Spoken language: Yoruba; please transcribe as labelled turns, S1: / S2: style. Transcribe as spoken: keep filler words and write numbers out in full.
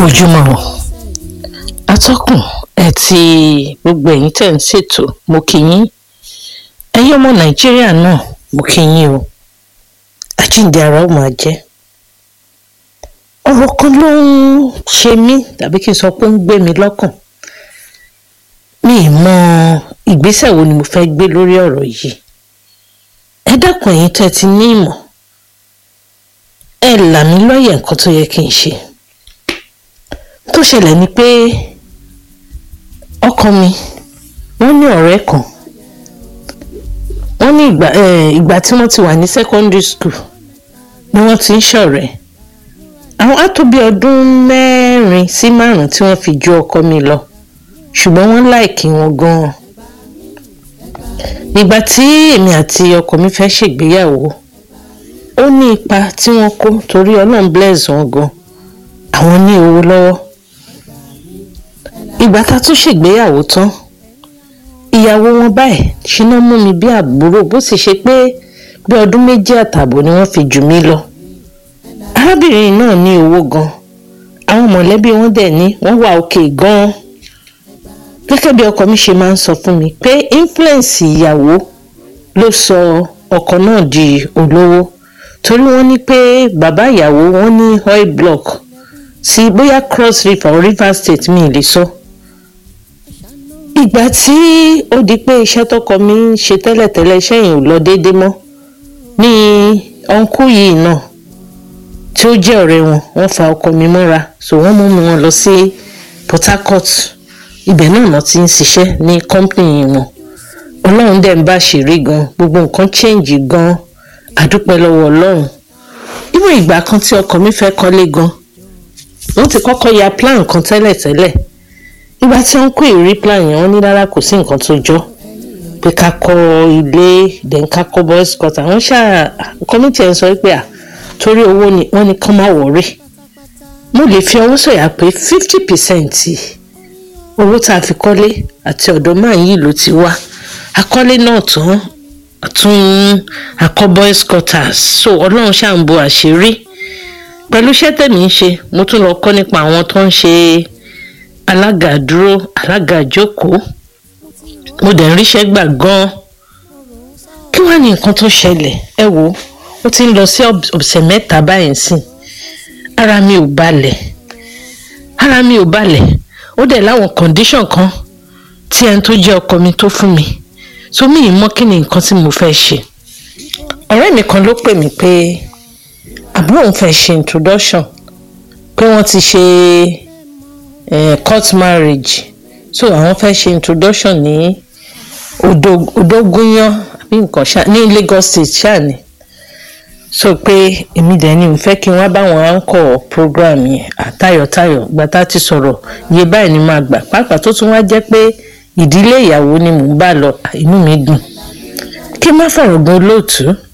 S1: ojúmọ́ atọ́kùn àti gbogbo ẹ̀yin tẹ́ ń ṣètò mo kí yín ẹ̀yin ọmọ nàìjíríà náà mo kí yín o àjíǹde ara ó máa jẹ́ ọ̀rọ̀ kan ló ń ṣe mí tàbí kí n sọ pé ó ń gbé mi lọ́kàn mi ì mọ ìgbésẹ̀ wo ni mo fẹ́ gbé lórí ọ̀rọ̀ yìí ẹ dákun ẹ̀yin tẹ́ ti ní ìmọ̀ ẹ là mí lóye nǹkan tó yẹ kí n ṣe tó ṣẹlẹ̀ ni pé ọkọ mi wọ́n ní ọ̀rẹ́ kan wọ́n ní ìgbà ìgbà tí wọ́n ti wà ní secondary school ni wọ́n ti ń ṣọ̀rẹ́ àwọn á tó bí ọdún mẹ́rin sí márùn-ún tí wọ́n fi ju ọkọ mi lọ ṣùgbọ́n wọ́n láìkí wọn gan-an ìgbà tí èmi àti ọkọ mi fẹ́ ṣègbéyàwó ó ní ipa tí wọ́n kó torí Ọlọ́run bless wọn gan àwọn ní owó lọ́wọ́ ìgbà tá a tún ṣègbéyàwó tán ìyàwó wọn báyìí ṣínà mú mi bí àbúrò bó sì ṣe pé bí ọdún méjì àtààbọ̀ ni wọ́n fi jù mí lọ arábìnrin náà ní owó gan àwọn mọ̀lẹ́bí wọn dẹ̀ ní wọ́n wà òkè gan gẹ́gẹ́ bí ọkọ mi ṣe máa ń sọ fún mi pé influence ìyàwó ló sọ ọkọ náà di olówó torí wọ́n ní pé bàbá ìyàwó wọn ní oil block sí bóyá Cross River or River State mi lè sọ ìgbà tí ó di pé iṣẹ́ tọkọ mi ń ṣe tẹ́lẹ̀tẹ́lẹ̀ iṣẹ́ yìí ò lọ déédéé mọ́ ní ọ̀nkú yìí náà tí ó jẹ́ ọ̀rẹ́ wọn wọ́n fa ọkọ mi mọ́ra so wọ́n mú wọn lọ sí Port Harcourt ibẹ̀ náà náà ti ń ṣiṣẹ́ ní company wọn Ọlọ́run dẹ̀ ń bá ṣeré gan gbogbo nǹkan change gan àdúpẹ́ lọ́wọ́ Ọlọ́run ìwọ̀n ìgbà kan tí ọkọ mi fẹ́ kọ́lé gan wọ́n ti kọ́kọ́ ya plan kan tẹ́lẹ̀tẹ́lẹ̀ ìgbà tí wọ́n kó ìrí plan yẹn wọ́n ní rárá kò sí nǹkan tó jọ pé ká kọ́ ilé then ká kọ́ boys quarter àwọn ṣáà committee ẹ̀ sọ pé à torí owó ni wọ́n ní kán má wọ̀rí mo lè fi ọwọ́ sọ̀yà pé fifty percent owó tá a fi kọ́lé àti ọ̀dọ̀ máa yìí ló ti wá akọ́lé náà tán tún akọ́ boys quarters so Ọlọ́run ṣáà ń bo àṣírí pẹ̀lú iṣẹ́ tẹ̀mí ń ṣe mo tún lọ kọ́ nípa àwọn tó ń ṣe alága dúró alága jókòó mo dẹ̀ ń ríṣẹ́ gbà gan-an kí wàá ní nǹkan tó ṣẹlẹ̀ ẹ wo ó ti ń lọ sí ọ̀sẹ̀ mẹ́ta báyìí sìn ara mi ò balẹ̀ ara mi ò balẹ̀ ó dẹ̀ láwọn condition kan tí ẹni tó jẹ́ ọkọ mi tó fún mi so mi ì mọ̀ kí ni nǹkan tí mo fẹ́ ṣe ọ̀rẹ́ mi kan ló pè mí pé àbúrò òun fẹ́ ṣe introduction pé wọ́n ti ṣe eh, court marriage so àwọn fẹ́ ṣe introduction ní Odògúnyán àbí nǹkan ṣá ní Lagos State ṣáà ni so pé èmi dẹ̀ ni mo fẹ́ kí wọ́n bá wọn anchor program yẹn àtayọ̀tayọ̀ gbàtà ti sọ̀rọ̀ iye báyìí ni máa gbà pàápàá tó tún wá jẹ́ pé ìdílé ìyàwó ni mò ń bá lọ inú mi dùn kí n má fọ̀rọ̀ gan olóòtú